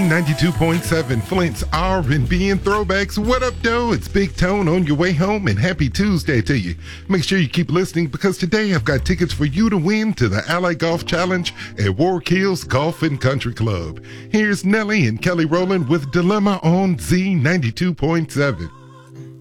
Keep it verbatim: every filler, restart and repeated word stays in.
ninety-two point seven, Flint's R and B and throwbacks. What up, though? It's Big Tone on your way home, and happy Tuesday to you. Make sure you keep listening, because today I've got tickets for you to win to the Ally Golf Challenge at Warwick Hills Golf and Country Club. Here's Nelly and Kelly Rowland with Dilemma on Z ninety-two point seven.